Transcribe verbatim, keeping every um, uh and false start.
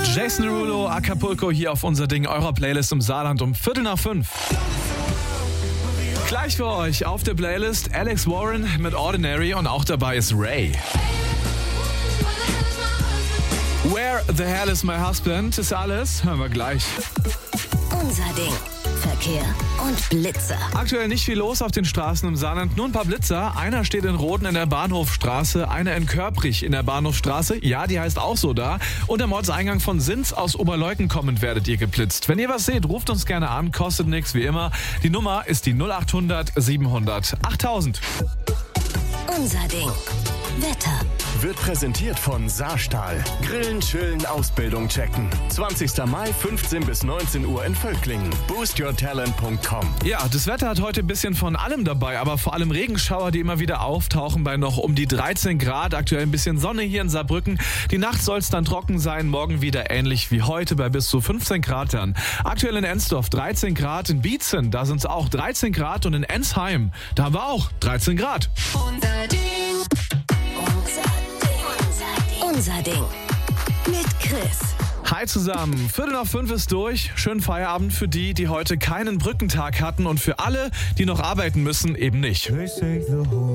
Jason Derulo, Acapulco hier auf unser Ding, eurer Playlist im Saarland um Viertel nach fünf. Gleich für euch auf der Playlist Alex Warren mit Ordinary und auch dabei ist Ray. Where the hell is my husband? Ist alles? Hören wir gleich. Unser Ding. Verkehr und Blitzer. Aktuell nicht viel los auf den Straßen im Saarland, nur ein paar Blitzer. Einer steht in Roden in der Bahnhofstraße, einer in Körprich in der Bahnhofstraße. Ja, die heißt auch so da. Und am Ortseingang von Sins aus Oberleuten kommend werdet ihr geblitzt. Wenn ihr was seht, ruft uns gerne an, kostet nichts wie immer. Die Nummer ist die null acht hundert siebenhundert achttausend. Unser Ding. Wetter. Wird präsentiert von Saarstahl. Grillen, chillen, Ausbildung checken. zwanzigster Mai, fünfzehn bis neunzehn Uhr in Völklingen. boost your talent punkt com. Ja, das Wetter hat heute ein bisschen von allem dabei, aber vor allem Regenschauer, die immer wieder auftauchen bei noch um die dreizehn Grad. Aktuell ein bisschen Sonne hier in Saarbrücken. Die Nacht soll es dann trocken sein, morgen wieder ähnlich wie heute bei bis zu fünfzehn Grad dann. Aktuell in Ensdorf dreizehn Grad, in Bietzen, da sind es auch dreizehn Grad und in Ensheim, da haben wir auch dreizehn Grad. Unser Ding. Unser Ding. Mit Chris. Hi zusammen, Viertel nach fünf ist durch. Schönen Feierabend für die, die heute keinen Brückentag hatten und für alle, die noch arbeiten müssen, eben nicht.